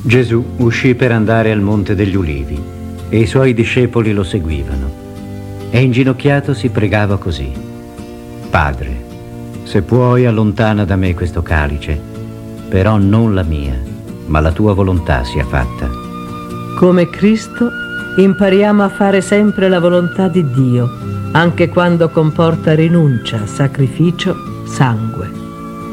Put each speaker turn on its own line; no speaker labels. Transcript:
Gesù uscì per andare al Monte degli Ulivi e i suoi discepoli lo seguivano. E inginocchiato si pregava così: Padre, se puoi allontana da me questo calice, però non la mia, ma la tua volontà sia fatta.
Come Cristo impariamo a fare sempre la volontà di Dio, anche quando comporta rinuncia, sacrificio, sangue.